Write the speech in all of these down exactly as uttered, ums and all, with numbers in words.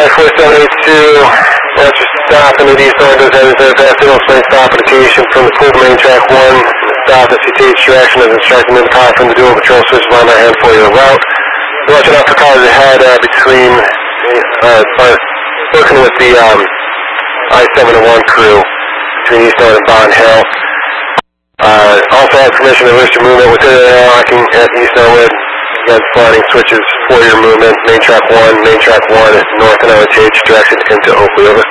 Dialine four seven eight two, after stopping at East Orange, that is a fast signal swing stop indication from the pool main track one. Stop S C T H direction as instructed in the power from the dual control switch line my hand for your route. Watching out for cars ahead uh, between, uh, working with the um, I seven oh one crew between East Orange and Bond Hill. Uh, also have permission to reach your movement within the interlocking at East Orange. Again, sliding switches for your movement. Main track one, main track one, north and O H H direction into Oakley, over.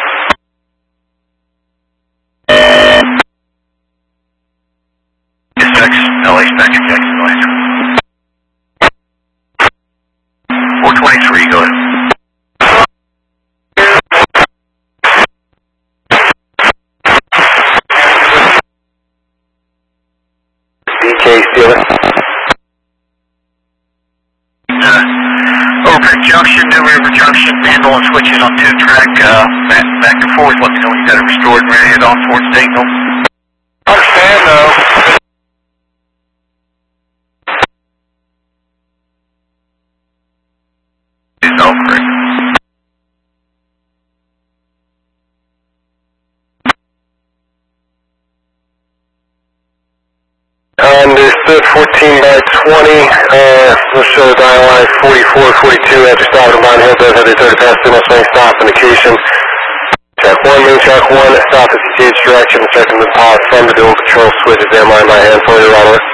six, L A Spectrum, Jackson, noise. four twenty-three, go ahead. D K, Steeler. Overpack Junction, New River Junction, handling switches on two track, uh, back, back and forth. Let me know when you got it restored and ready to head off towards Dayton. Understand, though. It's over. Understood, fourteen by twenty, uh, we'll show the dial line forty-four forty-two after stopping at Bond Hill, does have a thirty pass signal swing stop indication. Track one, main track one, stop at C T H direction, instructing the power from the dual control switch, exam line my hand for your runner.